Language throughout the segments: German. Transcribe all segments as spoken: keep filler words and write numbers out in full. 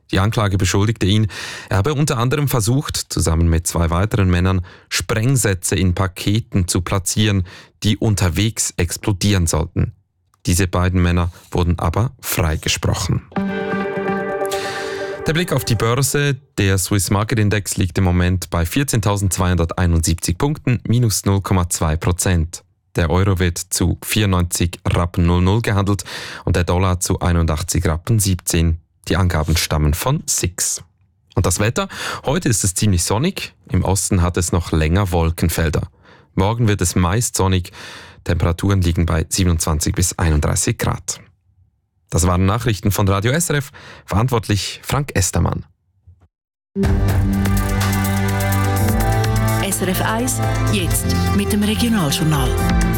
Die Anklage beschuldigte ihn, er habe unter anderem versucht, zusammen mit zwei weiteren Männern Sprengsätze in Paketen zu platzieren, die unterwegs explodieren sollten. Diese beiden Männer wurden aber freigesprochen. Der Blick auf die Börse. Der Swiss Market Index liegt im Moment bei vierzehntausendzweihunderteinundsiebzig Punkten, minus null Komma zwei Prozent. Der Euro wird zu vierundneunzig Rappen null null gehandelt und der Dollar zu einundachtzig Rappen siebzehn. Die Angaben stammen von S I X. Und das Wetter? Heute ist es ziemlich sonnig. Im Osten hat es noch länger Wolkenfelder. Morgen wird es meist sonnig. Temperaturen liegen bei siebenundzwanzig bis einunddreißig Grad. Das waren Nachrichten von Radio S R F. Verantwortlich Frank Estermann. S R F eins, jetzt mit dem Regionaljournal.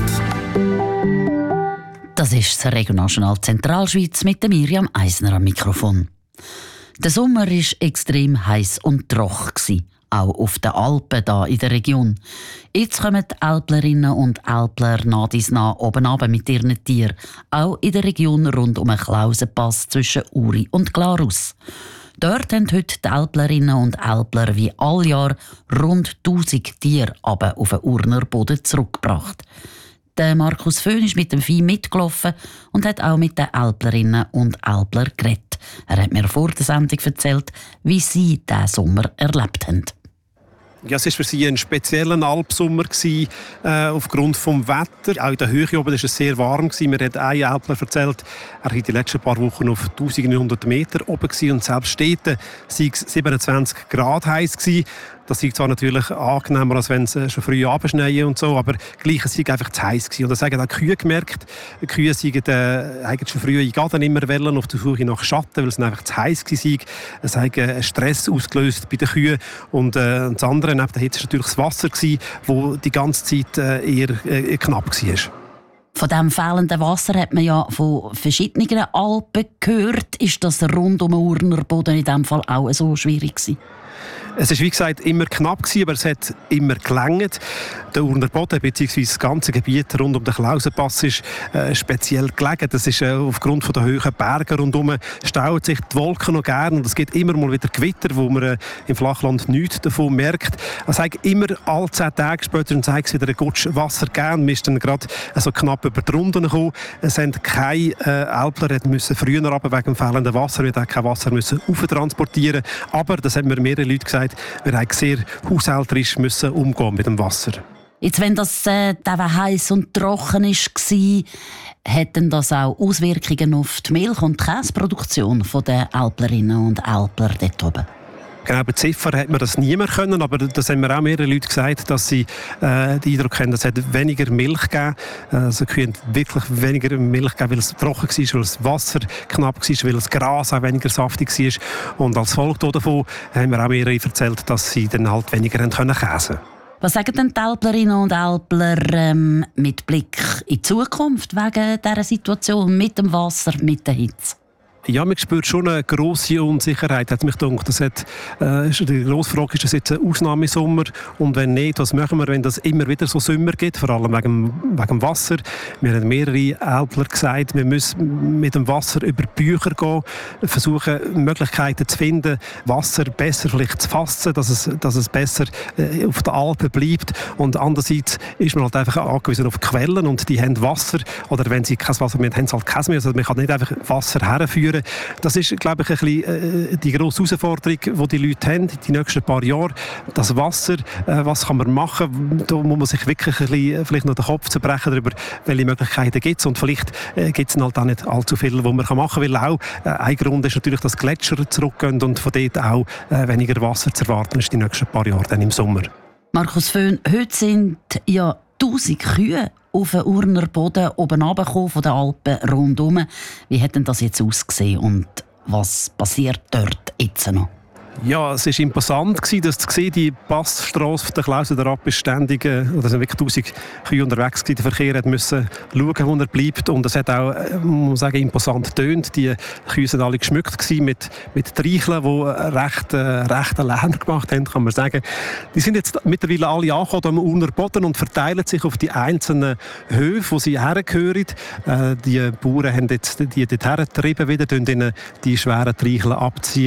Das ist das Regionaljournal Zentralschweiz mit der Miriam Eisner am Mikrofon. Der Sommer war extrem heiß und trocken, auch auf den Alpen hier in der Region. Jetzt kommen die Alplerinnen und Alpler nah dies nah oben runter mit ihren Tieren, auch in der Region rund um den Klausenpass zwischen Uri und Glarus. Dort haben heute die Alplerinnen und Alpler wie all Jahr rund tausend Tiere runter auf den Urner Boden zurückgebracht. Der Markus Föhn ist mit dem Vieh mitgelaufen und hat auch mit den Alplerinnen und Alpler geredet. Er hat mir vor der Sendung erzählt, wie sie diesen Sommer erlebt haben. Ja, es war für sie ein spezieller Alpsommer gewesen, äh, aufgrund des Wetters. Auch in der Höhe oben war es sehr warm gewesen. Mir hat ein Alpler erzählt, er war die letzten paar Wochen auf neunzehnhundert Meter oben gewesen und selbst dort war es siebenundzwanzig Grad heiß gewesen. Das ist zwar natürlich angenehmer, als wenn es schon früh abschneien und so, aber gleich es war einfach zu heiß gewesen. Und das haben auch die Kühe gemerkt. Die Kühe sind äh, eigentlich schon früh in Gaden immer wollen, auf der Suche nach Schatten, weil es einfach zu heiß war. Es hat einen Stress ausgelöst bei den Kühen. Und äh, das andere neben der Hitze war natürlich das Wasser, das die ganze Zeit äh, eher äh, knapp war. Von diesem fehlenden Wasser hat man ja von verschiedenen Alpen gehört. Ist das rund um den Urner Boden in diesem Fall auch so schwierig gewesen? Es war wie gesagt immer knapp, aber es hat immer gelangt. Der Urner Boden bzw. das ganze Gebiet rund um den Klausenpass ist äh, speziell gelegen. Das ist äh, aufgrund der hohen Berge rundherum stauen sich die Wolken noch gerne und es gibt immer mal wieder Gewitter, wo man äh, im Flachland nichts davon merkt. Es hat immer alle zehn Tage später und sagt es wieder ein Gutsch Wasser gegeben. Wir sind dann gerade äh, so knapp über die Runde gekommen. Es haben keine äh, Alpler müssen früher runter wegen dem fehlenden Wasser. Wir mussten kein Wasser müssen transportieren. Aber das haben mir mehrere Leute gesagt, wir haben sehr haushälterisch müssen umgehen mit dem Wasser. Jetzt, wenn das äh, heiß und trocken war, hätten das auch Auswirkungen auf die Milch- und Käseproduktion der Alplerinnen und Alpler dort oben? Genau, bei Ziffer hat man das nie mehr können, aber das haben mir auch mehrere Leute gesagt, dass sie äh, den Eindruck haben, dass es weniger Milch gegeben. Also die Kühe haben wirklich weniger Milch gegeben, weil es trocken war, weil das Wasser knapp war, weil das Gras auch weniger saftig war. Und als Folge davon haben mir auch mehrere erzählt, dass sie dann halt weniger käsen konnten. Was sagen denn die Alplerinnen und Alpler ähm, mit Blick in die Zukunft wegen dieser Situation mit dem Wasser, mit der Hitze? Ja, man spürt schon eine grosse Unsicherheit, hat mich gedacht. Das hat, äh, die grosse Frage, ist das jetzt ein Ausnahmesommer? Und wenn nicht, was machen wir, wenn das immer wieder so Sommer gibt, vor allem wegen, wegen dem Wasser? Wir haben mehrere Alpler gesagt, wir müssen mit dem Wasser über Bücher gehen, versuchen Möglichkeiten zu finden, Wasser besser vielleicht zu fassen, dass es, dass es besser äh, auf den Alpen bleibt. Und andererseits ist man halt einfach angewiesen auf Quellen und die haben Wasser. Oder wenn sie kein Wasser mehr haben, haben sie halt kein mehr. Also man kann nicht einfach Wasser herführen. Das ist, glaube ich, ein bisschen, äh, die grosse Herausforderung, die die Leute haben, die nächsten paar Jahre. Das Wasser, äh, was kann man machen? Da muss man sich wirklich ein bisschen, vielleicht noch den Kopf zerbrechen darüber, welche Möglichkeiten gibt es. Und vielleicht äh, gibt es halt auch nicht allzu viel, was man machen kann. Weil auch äh, ein Grund ist natürlich, dass Gletscher zurückgehen und von dort auch äh, weniger Wasser zu erwarten ist die nächsten paar Jahre, dann im Sommer. Markus Föhn, heute sind ja tausend Kühe auf den Urner Boden oben runtergekommen von den Alpen rundherum. Wie hat denn das jetzt ausgesehen und was passiert dort jetzt noch? Ja, es war imposant, das zu sehen. Die Passstrasse von der Klausen ab ist ständig, äh, oder sind wirklich tausend Kühe unterwegs gewesen. Der Verkehr hat müssen schauen, wo er bleibt. Und es hat auch, äh, muss man sagen, imposant getönt. Die Kühe waren alle geschmückt gewesen mit, mit Treicheln, die recht, äh, recht Lärm gemacht haben, kann man sagen. Die sind jetzt mittlerweile alle angekommen am Urner Boden und verteilen sich auf die einzelnen Höfe, wo sie hergehören. Äh, die Bauern haben jetzt die dort hergetrieben, wieder, die schweren Treicheln abziehen.